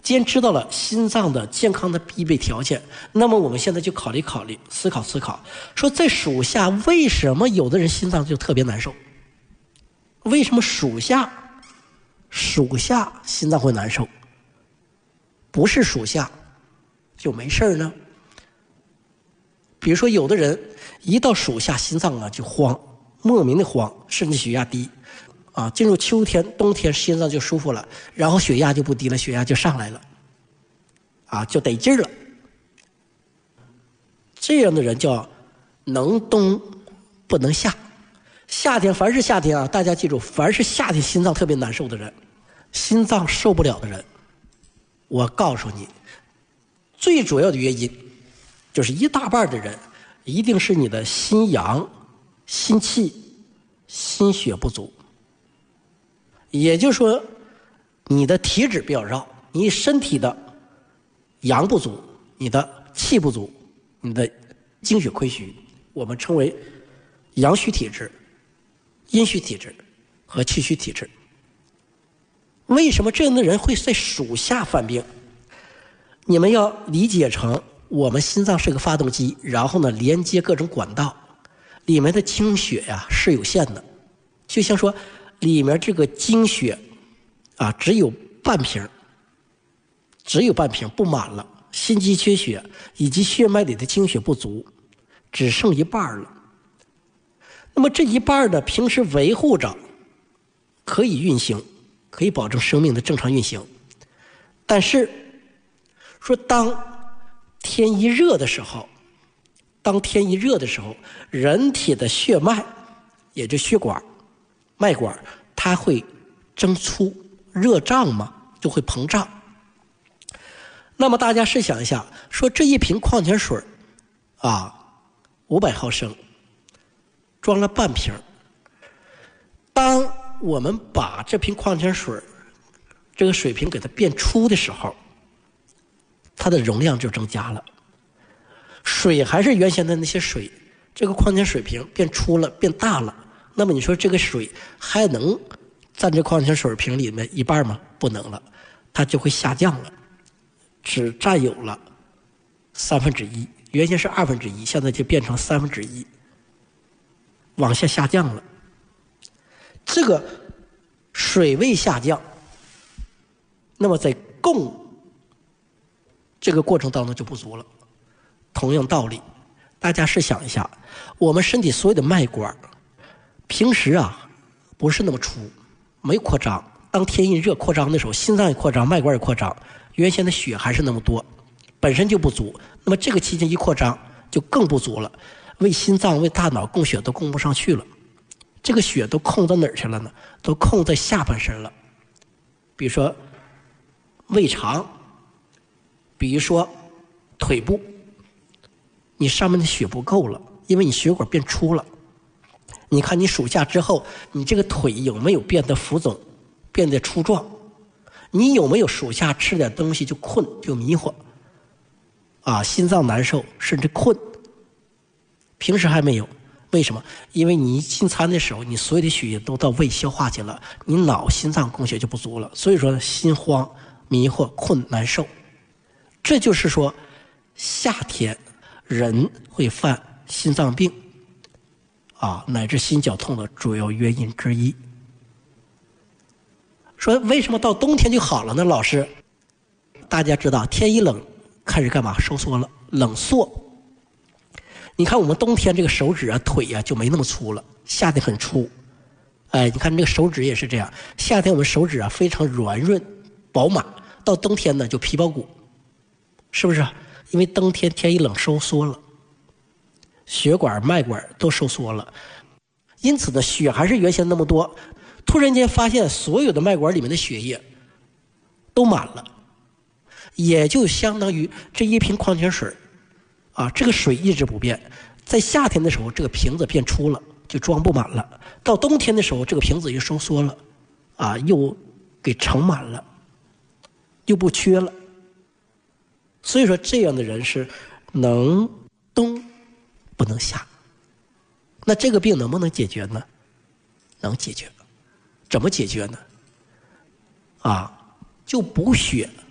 既然知道了心脏的健康的必备条件，那么我们现在就考虑考虑，思考思考，说在暑夏为什么有的人心脏就特别难受？为什么暑夏心脏会难受？不是暑夏就没事呢？比如说有的人一到暑夏心脏啊就慌，莫名的慌，甚至血压低。进入秋天、冬天，心脏就舒服了，然后血压就不低了，血压就上来了，就得劲儿了。这样的人叫能冬不能夏。夏天，凡是夏天大家记住，凡是夏天心脏特别难受的人，心脏受不了的人，我告诉你，最主要的原因就是一大半的人一定是你的心阳、心气、心血不足。也就是说，你的体质比较弱，你身体的阳不足，你的气不足，你的精血亏虚，我们称为阳虚体质、阴虚体质和气虚体质。为什么这样的人会在暑夏犯病？你们要理解成我们心脏是个发动机，然后呢连接各种管道，里面的精血是有限的，就像说里面这个精血只有半瓶不满了，心肌缺血以及血脉里的精血不足，只剩一半了。那么这一半呢，平时维护着可以运行，可以保证生命的正常运行。但是说当天一热的时候，人体的血脉，也就血管、脉管，它会增粗，热胀嘛，就会膨胀。那么大家试想一下，说这一瓶矿泉水500毫升装了半瓶，当我们把这瓶矿泉水这个水瓶给它变粗的时候，它的容量就增加了。水还是原先的那些水，这个矿泉水瓶变粗了，变大了，那么你说这个水还能占这矿泉水瓶里面一半吗？不能了，它就会下降了，只占有了1/3，原先是1/2，现在就变成1/3，往下降了。这个水位下降，那么在供这个过程当中就不足了。同样道理，大家试想一下，我们身体所有的脉管平时不是那么粗，没有扩张。当天一热扩张的时候，心脏也扩张，脉管也扩张，原先的血还是那么多，本身就不足。那么这个期间一扩张就更不足了，为心脏、为大脑供血都供不上去了。这个血都控到哪儿去了呢？都控在下半身了。比如说胃肠，比如说腿部，你上面的血不够了，因为你血管变粗了。你看你暑夏之后，你这个腿有没有变得浮肿，变得粗壮？你有没有暑夏吃点东西就困，就迷糊心脏难受，甚至困？平时还没有。为什么？因为你一进餐的时候，你所有的血液都到胃消化去了，你脑、心脏供血就不足了，所以说心慌、迷惑、困、难受。这就是说夏天人会犯心脏病乃至心绞痛的主要原因之一。说为什么到冬天就好了呢？老师，大家知道天一冷开始干嘛？收缩了，冷缩。你看我们冬天这个手指腿就没那么粗了，夏天很粗。你看这个手指也是这样，夏天我们手指非常软润饱满，到冬天呢就皮包骨，是不是？因为冬天天一冷收缩了，血管脉管都收缩了，因此呢血还是原先那么多，突然间发现所有的脉管里面的血液都满了，也就相当于这一瓶矿泉水这个水一直不变，在夏天的时候这个瓶子变粗了，就装不满了，到冬天的时候这个瓶子又收缩了又给盛满了，又不缺了。所以说这样的人是能冬不能夏。那这个病能不能解决呢？能解决。怎么解决呢？就补血。